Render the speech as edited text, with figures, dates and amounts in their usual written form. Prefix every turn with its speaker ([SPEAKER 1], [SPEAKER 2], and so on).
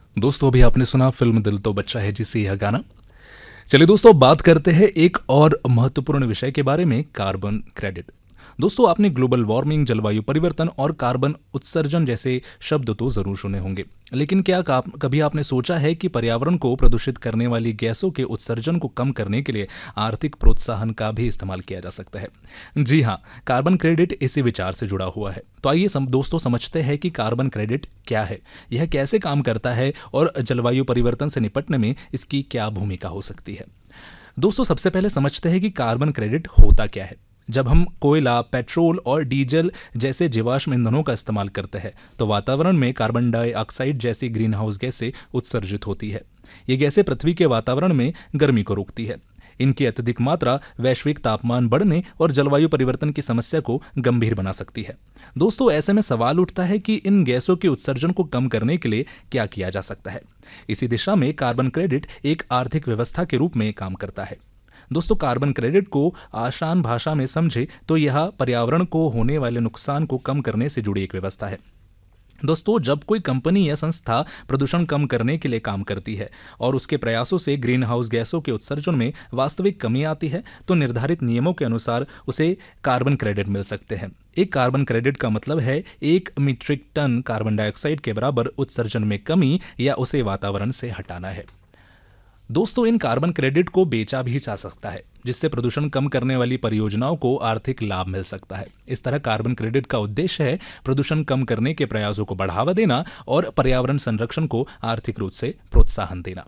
[SPEAKER 1] दोस्तों अभी आपने सुना फिल्म दिल तो बच्चा है जिसे यह गाना। चलिए दोस्तों बात करते हैं एक और महत्वपूर्ण विषय के बारे में, कार्बन क्रेडिट। दोस्तों आपने ग्लोबल वार्मिंग, जलवायु परिवर्तन और कार्बन उत्सर्जन जैसे शब्द तो जरूर सुने होंगे, लेकिन क्या कभी आपने सोचा है कि पर्यावरण को प्रदूषित करने वाली गैसों के उत्सर्जन को कम करने के लिए आर्थिक प्रोत्साहन का भी इस्तेमाल किया जा सकता है। जी हाँ, कार्बन क्रेडिट इसी विचार से जुड़ा हुआ है। तो आइए दोस्तों समझते हैं कि कार्बन क्रेडिट क्या है, यह कैसे काम करता है और जलवायु परिवर्तन से निपटने में इसकी क्या भूमिका हो सकती है। दोस्तों सबसे पहले समझते हैं कि कार्बन क्रेडिट होता क्या है। जब हम कोयला, पेट्रोल और डीजल जैसे जीवाश्म ईंधनों का इस्तेमाल करते हैं तो वातावरण में कार्बन डाइऑक्साइड जैसी ग्रीन हाउस गैसें उत्सर्जित होती है। ये गैसें पृथ्वी के वातावरण में गर्मी को रोकती है। इनकी अत्यधिक मात्रा वैश्विक तापमान बढ़ने और जलवायु परिवर्तन की समस्या को गंभीर बना सकती है। दोस्तों ऐसे में सवाल उठता है कि इन गैसों के उत्सर्जन को कम करने के लिए क्या किया जा सकता है। इसी दिशा में कार्बन क्रेडिट एक आर्थिक व्यवस्था के रूप में काम करता है। दोस्तों कार्बन क्रेडिट को आसान भाषा में समझे तो यह पर्यावरण को होने वाले नुकसान को कम करने से जुड़ी एक व्यवस्था है। दोस्तों जब कोई कंपनी या संस्था प्रदूषण कम करने के लिए काम करती है और उसके प्रयासों से ग्रीन हाउस गैसों के उत्सर्जन में वास्तविक कमी आती है तो निर्धारित नियमों के अनुसार उसे कार्बन क्रेडिट मिल सकते हैं। एक कार्बन क्रेडिट का मतलब है 1 मीट्रिक टन कार्बन डाइऑक्साइड के बराबर उत्सर्जन में कमी या उसे वातावरण से हटाना है। दोस्तों इन कार्बन क्रेडिट को बेचा भी जा सकता है, जिससे प्रदूषण कम करने वाली परियोजनाओं को आर्थिक लाभ मिल सकता है। इस तरह कार्बन क्रेडिट का उद्देश्य है प्रदूषण कम करने के प्रयासों को बढ़ावा देना और पर्यावरण संरक्षण को आर्थिक रूप से प्रोत्साहन देना।